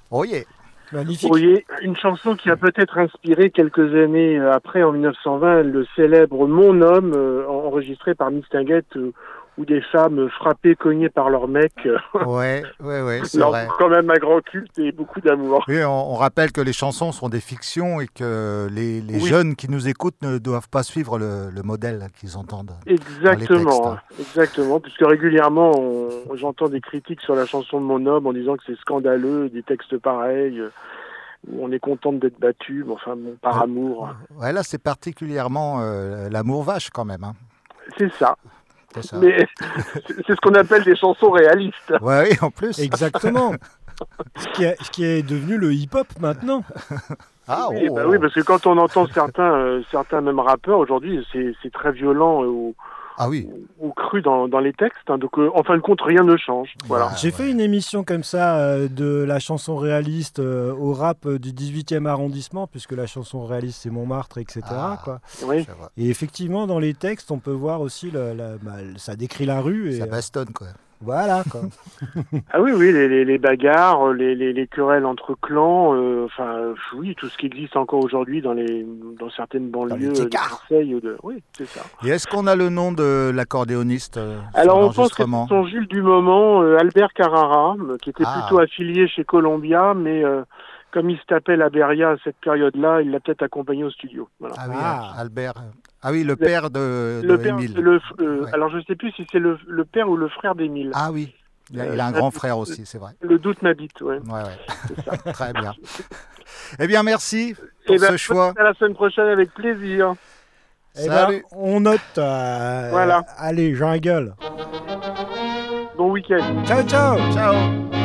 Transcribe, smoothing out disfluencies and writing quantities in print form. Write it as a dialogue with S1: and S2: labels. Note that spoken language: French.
S1: Oh yeah.
S2: Magnifique.
S3: Oui, une chanson qui a peut-être inspiré quelques années après, en 1920, le célèbre Mon homme, enregistré par Mistinguett, où des femmes frappées, cognées par leur mec,
S1: Ouais, c'est
S3: leur
S1: vrai.
S3: quand même un grand culte et beaucoup d'amour.
S1: Oui, on rappelle que les chansons sont des fictions et que les
S3: Oui,
S1: jeunes qui nous écoutent ne doivent pas suivre le modèle qu'ils entendent dans les textes,
S3: exactement,
S1: hein.
S3: exactement, puisque régulièrement, j'entends des critiques sur la chanson de Mon homme en disant que c'est scandaleux, des textes pareils, où on est content d'être battu, mais enfin, bon, par
S1: Euh,
S3: amour.
S1: ouais, là, c'est particulièrement l'amour vache quand même, hein.
S3: C'est ça.
S1: C'est ça.
S3: Mais c'est ce qu'on appelle des chansons réalistes.
S1: Ouais, oui, en plus.
S2: Exactement. Ce qui est devenu le hip-hop maintenant.
S1: Ah,
S3: Oui, bah oui,
S1: oh.
S3: parce que quand on entend certains même rappeurs aujourd'hui, c'est très violent
S1: Ah oui.
S3: ou cru dans les textes, hein. Donc, en fin de compte, rien ne change. Voilà.
S1: Bah
S2: J'ai fait
S1: ouais.
S2: une émission comme ça de la chanson réaliste au rap du 18e arrondissement, puisque la chanson réaliste c'est Montmartre, etc.
S1: Ah,
S2: Quoi.
S3: Oui.
S1: je vois.
S2: Et effectivement, dans les textes, on peut voir aussi, ça décrit la rue. Et,
S1: Ça bastonne, quoi.
S2: voilà, quoi.
S3: Ah oui, oui, les bagarres, les querelles entre clans, enfin, oui, tout ce qui existe encore aujourd'hui dans certaines
S2: Dans les
S3: banlieues de
S2: tchécards.
S3: Marseille oui, c'est ça.
S1: Et est-ce qu'on a le nom de l'accordéoniste sur
S3: Alors, on pense que c'est
S1: l'enregistrement?
S3: son Gilles du moment, Albert Carrara, qui était plutôt
S1: Ah,
S3: affilié chez Columbia, mais comme il se tapait la Beria à cette période-là, il l'a peut-être accompagné au studio. Voilà.
S1: ah oui,
S2: Ah,
S1: Albert. Ah oui, le père
S3: Le
S1: de
S3: père,
S1: Émile. Ouais.
S3: alors je sais plus si c'est le père ou le frère d'Émile.
S1: Ah oui, il a un grand frère aussi, c'est vrai.
S3: Le doute m'habite, ouais,
S1: Ouais, ouais.
S3: c'est ça.
S1: Très bien. Eh bien, merci
S3: Et
S1: pour
S3: ben,
S1: ce choix.
S3: à la semaine prochaine avec plaisir.
S2: eh ben,
S1: Salut.
S2: on note.
S3: Voilà.
S2: Allez, jungle.
S3: Bon week-end.
S2: Ciao, ciao.
S1: Ciao.